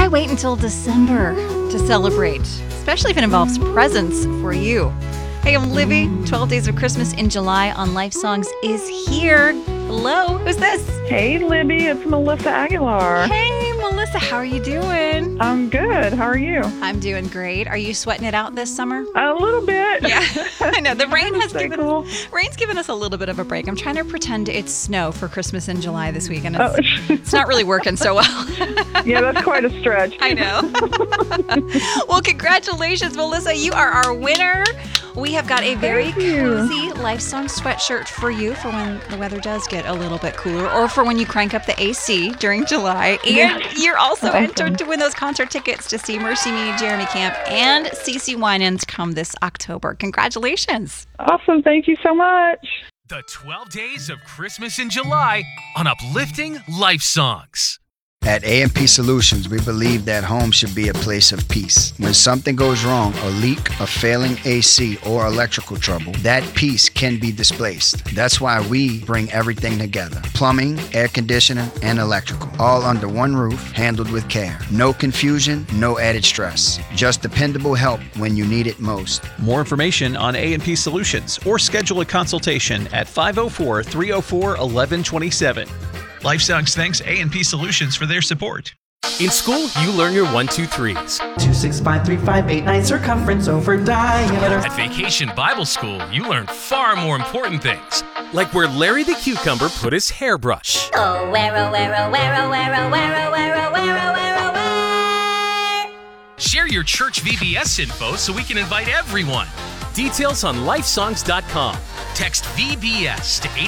Why wait until December to celebrate, especially if it involves presents for you? Hey, I'm Libby. 12 Days of Christmas in July on Life Songs is here. Hello, who's this? Hey, Libby, it's Melissa Aguilar. Hey, Melissa, how are you doing? I'm good. How are you? I'm doing great. Are you sweating it out this summer? A little bit. Yeah, I know. The rain has Cool. rain's given us a little bit of a break. I'm trying to pretend it's snow for Christmas in July this week, and Oh. it's not really working so well. Yeah, that's quite a stretch. I know. Well, congratulations, Melissa. You are our winner. We have got a very Thank you. cozy Life Song sweatshirt for you for when the weather does get a little bit cooler, or for when you crank up the AC during July. And you're also Awesome. entered to win those concert tickets to see Mercy Me, Jeremy Camp, and CeCe Winans come this October. Congratulations. Awesome. Thank you so much. The 12 Days of Christmas in July on Uplifting Life Songs. At A&P Solutions, we believe that home should be a place of peace. When something goes wrong, a leak, a failing AC, or electrical trouble, that peace can be displaced. That's why we bring everything together. Plumbing, air conditioning, and electrical. All under one roof, handled with care. No confusion, no added stress. Just dependable help when you need it most. More information on A&P Solutions or schedule a consultation at 504-304-1127. Life Songs thanks A&P Solutions for their support. In school, you learn your 1, 2, 3s. 2, 6, 5, 3, 5, 8, 9, circumference over diameter. At Vacation Bible School, you learn far more important things, like where Larry the Cucumber put his hairbrush. Oh, where, oh, where, oh, where, oh, where, oh, where, oh, where, oh, where, oh, where, oh, where. Share your church VBS info so we can invite everyone. Details on lifesongs.com. Text VBS to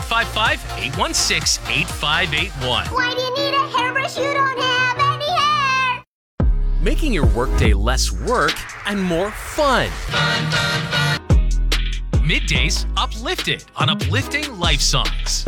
855-816-8581. Why do you need a hairbrush? You don't have any hair. Making your workday less work and more fun. Middays uplifted on Uplifting Life Songs.